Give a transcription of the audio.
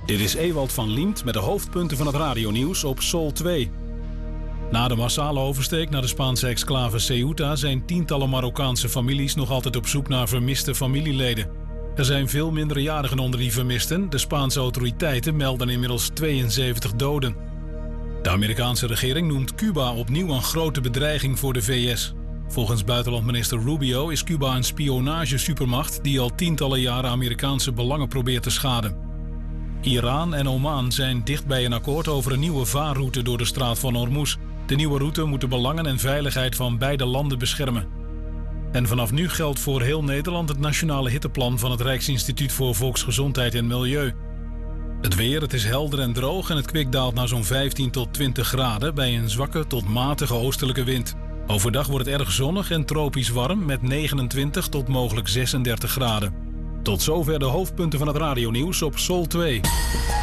Dit is Ewald van Liemt met de hoofdpunten van het radionieuws op Sol 2. Na de massale oversteek naar de Spaanse exclave Ceuta zijn tientallen Marokkaanse families nog altijd op zoek naar vermiste familieleden. Er zijn veel minderjarigen onder die vermisten. De Spaanse autoriteiten melden inmiddels 72 doden. De Amerikaanse regering noemt Cuba opnieuw een grote bedreiging voor de VS. Volgens buitenlandminister Rubio is Cuba een spionagesupermacht die al tientallen jaren Amerikaanse belangen probeert te schaden. Iran en Oman zijn dicht bij een akkoord over een nieuwe vaarroute door de straat van Hormuz. De nieuwe route moet de belangen en veiligheid van beide landen beschermen. En vanaf nu geldt voor heel Nederland het nationale hitteplan van het Rijksinstituut voor Volksgezondheid en Milieu. Het weer, het is helder en droog en het kwik daalt naar zo'n 15 tot 20 graden bij een zwakke tot matige oostelijke wind. Overdag wordt het erg zonnig en tropisch warm met 29 tot mogelijk 36 graden. Tot zover de hoofdpunten van het radionieuws op Sol 2.